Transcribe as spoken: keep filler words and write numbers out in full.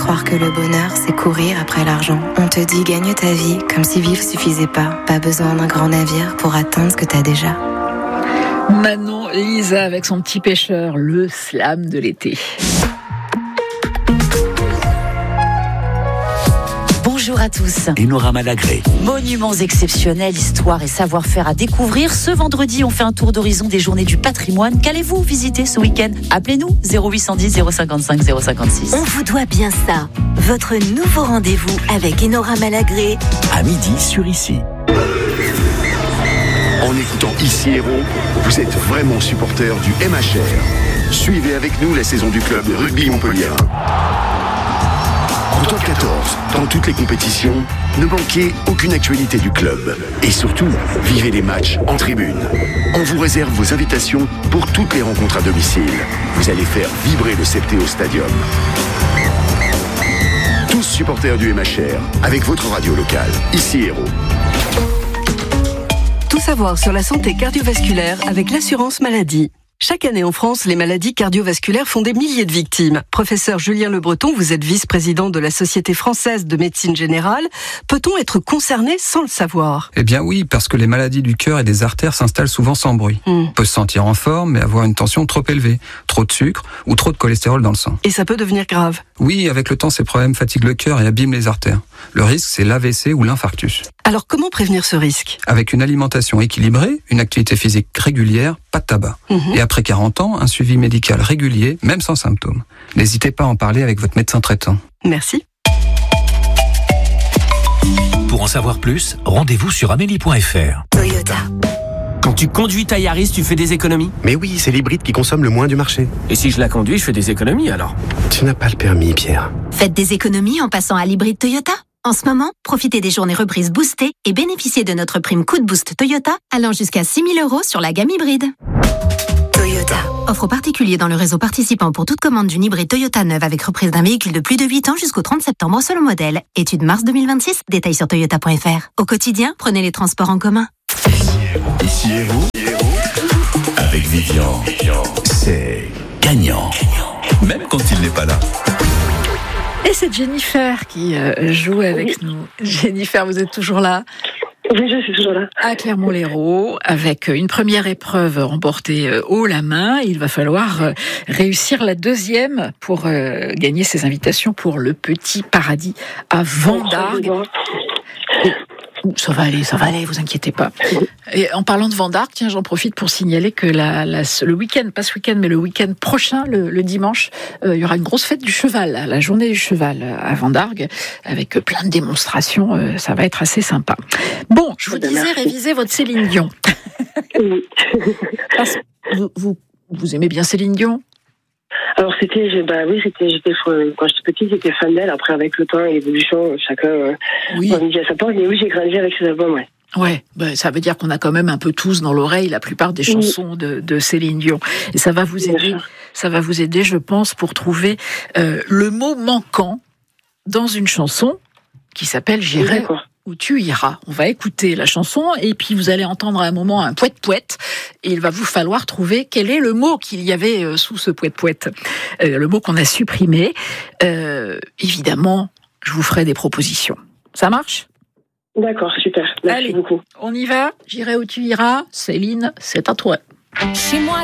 croire que le bonheur, c'est courir après l'argent. On te dit gagne ta vie, comme si vivre suffisait pas. Pas besoin d'un grand navire pour atteindre ce que t'as déjà. Manon Lisa avec son petit pêcheur, le slam de l'été. Bonjour à tous. Enora Malagré. Monuments exceptionnels, histoire et savoir-faire à découvrir. Ce vendredi, on fait un tour d'horizon des journées du patrimoine. Qu'allez-vous visiter ce week-end ? Appelez-nous zéro huit cent dix zéro cinquante-cinq zéro cinquante-six. On vous doit bien ça. Votre nouveau rendez-vous avec Enora Malagré. À midi sur Ici. En écoutant Ici Héros, vous êtes vraiment supporter du M H R. Suivez avec nous la saison du club de rugby Montpellier. En top quatorze, dans toutes les compétitions, ne manquez aucune actualité du club. Et surtout, vivez les matchs en tribune. On vous réserve vos invitations pour toutes les rencontres à domicile. Vous allez faire vibrer le Septéo Stadium. Tous supporters du M H R, avec votre radio locale, Ici Héros. Tout savoir sur la santé cardiovasculaire avec l'assurance maladie. Chaque année en France, les maladies cardiovasculaires font des milliers de victimes. Professeur Julien Le Breton, vous êtes vice-président de la Société française de médecine générale. Peut-on être concerné sans le savoir ? Eh bien oui, parce que les maladies du cœur et des artères s'installent souvent sans bruit. Mm. On peut se sentir en forme, mais avoir une tension trop élevée, trop de sucre ou trop de cholestérol dans le sang. Et ça peut devenir grave ? Oui, avec le temps, ces problèmes fatiguent le cœur et abîment les artères. Le risque, c'est l'A V C ou l'infarctus. Alors comment prévenir ce risque ? Avec une alimentation équilibrée, une activité physique régulière, pas de tabac. Mm-hmm. Et après quarante ans, un suivi médical régulier, même sans symptômes. N'hésitez pas à en parler avec votre médecin traitant. Merci. Pour en savoir plus, rendez-vous sur amélie point f r. Toyota. Quand tu conduis ta Yaris, tu fais des économies ? Mais oui, c'est l'hybride qui consomme le moins du marché. Et si je la conduis, je fais des économies alors ? Tu n'as pas le permis, Pierre. Faites des économies en passant à l'hybride Toyota. En ce moment, profitez des journées reprises boostées et bénéficiez de notre prime coup de boost Toyota allant jusqu'à six mille euros sur la gamme hybride. Toyota. Offre aux particuliers dans le réseau participant pour toute commande d'une hybride Toyota neuve avec reprise d'un véhicule de plus de huit ans jusqu'au trente septembre selon modèle. Étude mars deux mille vingt-six, détails sur toyota point f r. Au quotidien, prenez les transports en commun. Ici Héros, Avec Vivian, c'est gagnant. Même quand il n'est pas là. Et c'est Jennifer qui euh, joue avec oui. nous. Jennifer, vous êtes toujours là ? Oui, je suis toujours là. À Clermont-Lérault, avec une première épreuve remportée haut la main, il va falloir réussir la deuxième pour euh, gagner ses invitations pour le Petit Paradis à Vendargues. Et ça va aller, ça va aller, vous inquiétez pas. Et en parlant de Vendargues, tiens, j'en profite pour signaler que la, la, le week-end, pas ce week-end, mais le week-end prochain, le, le dimanche, euh, il y aura une grosse fête du cheval, la journée du cheval à Vendargues, avec plein de démonstrations. Euh, ça va être assez sympa. Bon, je vous disais, révisez votre Céline Dion. Oui. Parce que vous, vous, vous aimez bien Céline Dion ? Alors c'était, bah oui, c'était, j'étais quand j'étais petite, j'étais fan d'elle. Après, avec le temps et l'évolution, chacun euh, oui. a mis à sa part. Mais oui, j'ai grandi avec ses albums, ouais. Ouais, bah, ça veut dire qu'on a quand même un peu tous dans l'oreille la plupart des chansons oui. de, de Céline Dion. Et ça va vous aider, ça va vous aider, je pense, pour trouver euh, le mot manquant dans une chanson qui s'appelle J'irai où tu iras. On va écouter la chanson et puis vous allez entendre à un moment un poète-poète et il va vous falloir trouver quel est le mot qu'il y avait sous ce poète-poète, euh, le mot qu'on a supprimé. Euh, évidemment, je vous ferai des propositions. Ça marche ? D'accord, super. Merci Allez, beaucoup. On y va. J'irai où tu iras. Céline, c'est à toi. Chez moi,